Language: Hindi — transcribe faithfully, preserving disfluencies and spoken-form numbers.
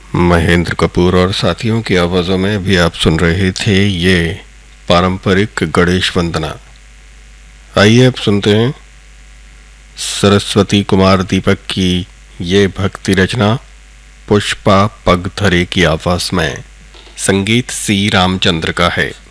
महेंद्र कपूर और साथियों की आवाज़ों में भी आप सुन रहे थे ये पारंपरिक गणेश वंदना। आइए अब सुनते हैं सरस्वती कुमार दीपक की ये भक्ति रचना पुष्पा पगधरे की आवाज़ में। संगीत सी रामचंद्र का है।